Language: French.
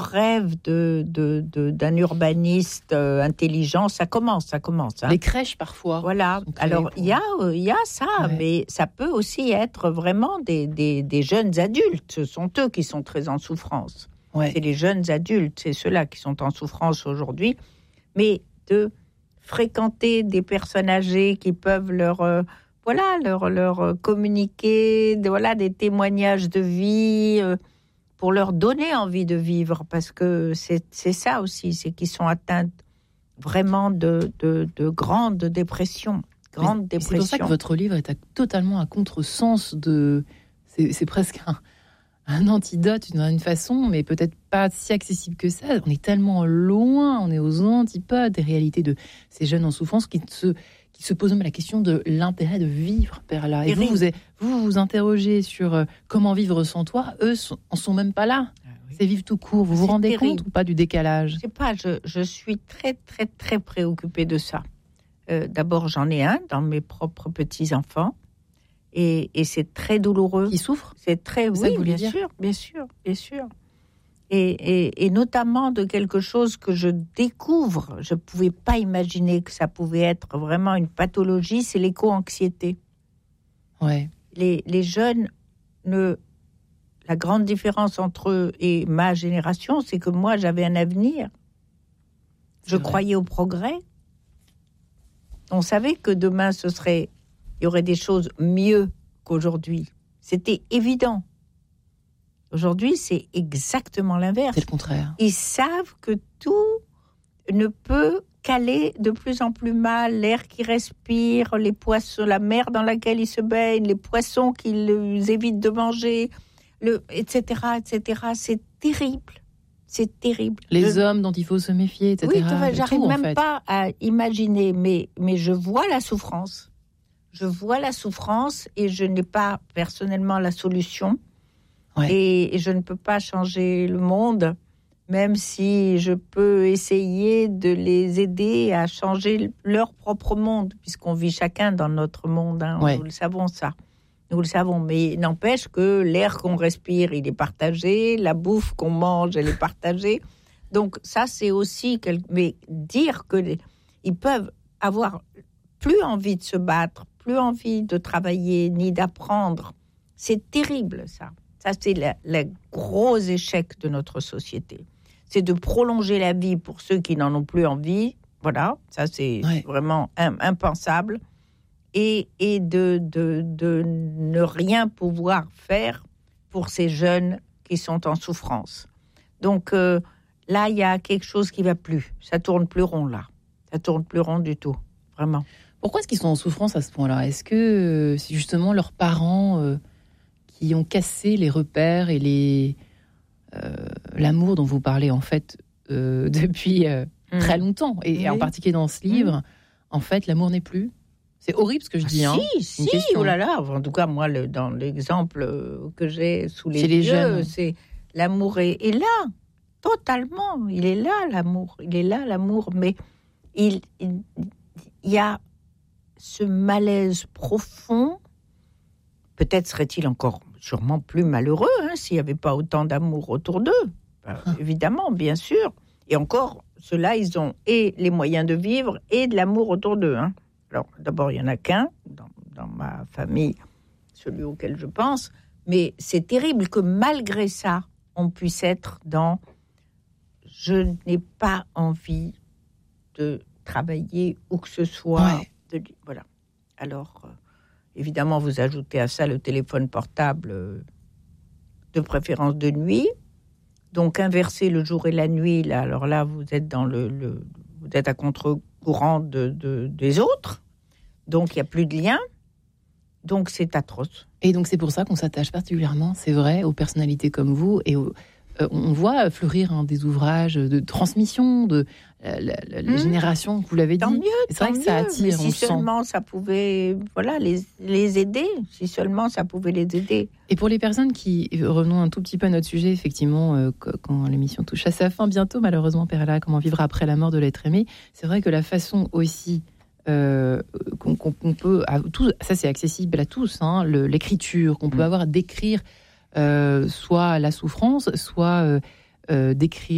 rêve d'un urbaniste intelligent, ça commence. Les crèches, parfois. Voilà. Alors, il y a ça, mais ça peut aussi être vraiment des jeunes adultes. Ce sont eux qui sont très en souffrance. Ouais. C'est les jeunes adultes, c'est ceux-là qui sont en souffrance aujourd'hui. Mais de fréquenter des personnes âgées qui peuvent leur communiquer, des témoignages de vie, pour leur donner envie de vivre, parce que c'est ça aussi, c'est qu'ils sont atteints vraiment de grandes dépressions. C'est pour ça que votre livre est totalement à contresens de... C'est presque un antidote d'une façon, mais peut-être pas si accessible que ça. On est tellement loin, on est aux antipodes des réalités de ces jeunes en souffrance qui se posent même la question de l'intérêt de vivre, Perla. Et vous interrogez sur comment vivre sans toi. Eux en sont même pas là. C'est vivre tout court. Vous vous rendez compte ou pas du décalage ? Je sais pas, je suis très, très, très préoccupée de ça. D'abord, j'en ai un dans mes propres petits-enfants. Et c'est très douloureux. Qui souffre ? C'est très... Oui, bien sûr. Et notamment de quelque chose que je découvre. Je ne pouvais pas imaginer que ça pouvait être vraiment une pathologie, c'est l'éco-anxiété. Ouais. Les jeunes, la grande différence entre eux et ma génération, c'est que moi, j'avais un avenir. Je croyais au progrès. On savait que demain, il y aurait des choses mieux qu'aujourd'hui. C'était évident. Aujourd'hui, c'est exactement l'inverse. C'est le contraire. Ils savent que tout ne peut qu'aller de plus en plus mal. L'air qu'ils respirent, les poissons, la mer dans laquelle ils se baignent, les poissons qu'ils évitent de manger, etc. C'est terrible. C'est terrible. Les hommes dont il faut se méfier, etc. Oui, j'arrive même pas à imaginer, mais je vois la souffrance. Je vois la souffrance et je n'ai pas personnellement la solution. Ouais. Et je ne peux pas changer le monde, même si je peux essayer de les aider à changer leur propre monde, puisqu'on vit chacun dans notre monde. Ouais. Nous le savons, ça. Nous le savons, mais n'empêche que l'air qu'on respire, il est partagé, la bouffe qu'on mange, elle est partagée. Donc ça, c'est aussi... Mais dire qu'ils peuvent avoir plus envie de se battre, plus envie de travailler, ni d'apprendre, c'est terrible, ça. Ça, c'est le gros échec de notre société. C'est de prolonger la vie pour ceux qui n'en ont plus envie. Voilà, ça, c'est vraiment impensable. Et de ne rien pouvoir faire pour ces jeunes qui sont en souffrance. Donc là, il y a quelque chose qui ne va plus. Ça tourne plus rond, là. Ça tourne plus rond du tout, vraiment. Pourquoi est-ce qu'ils sont en souffrance à ce point-là ? Est-ce que c'est justement leurs parents qui ont cassé les repères et l'amour dont vous parlez, en fait, depuis très longtemps, et en particulier dans ce livre, en fait, l'amour n'est plus. C'est horrible ce que je dis. Si, oh là là. En tout cas, moi, dans l'exemple que j'ai sous les yeux, c'est l'amour est là, totalement. Il est là, l'amour. Mais il y a ce malaise profond. Peut-être serait-il encore sûrement plus malheureux s'il n'y avait pas autant d'amour autour d'eux. Évidemment, bien sûr. Et encore, ceux-là, ils ont et les moyens de vivre et de l'amour autour d'eux. Alors, d'abord, il n'y en a qu'un dans ma famille, celui auquel je pense. Mais c'est terrible que malgré ça, on puisse être dans « je n'ai pas envie de travailler où que ce soit. » Voilà. Alors... évidemment, vous ajoutez à ça le téléphone portable, de préférence de nuit. Donc, inverser le jour et la nuit, là, alors là, vous êtes vous êtes à contre-courant des autres. Donc, il n'y a plus de lien. Donc, c'est atroce. Et donc, c'est pour ça qu'on s'attache particulièrement, c'est vrai, aux personnalités comme vous. Et on voit fleurir des ouvrages de transmission de la génération, vous l'avez dit. Tant mieux, c'est vrai que ça attire. Mais si seulement ça pouvait les aider, si seulement ça pouvait les aider. Et pour les personnes qui, revenons un tout petit peu à notre sujet, effectivement, quand l'émission touche à sa fin bientôt, malheureusement, Perla, comment vivre après la mort de l'être aimé, c'est vrai que la façon aussi qu'on peut... ça, c'est accessible à tous, l'écriture qu'on peut avoir d'écrire soit la souffrance, soit d'écrire